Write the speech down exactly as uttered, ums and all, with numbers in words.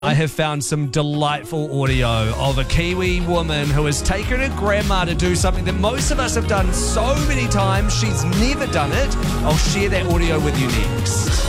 I have found some delightful audio of a Kiwi woman who has taken her grandma to do something that most of us have done so many times. She's never done it. I'll share that audio with you next.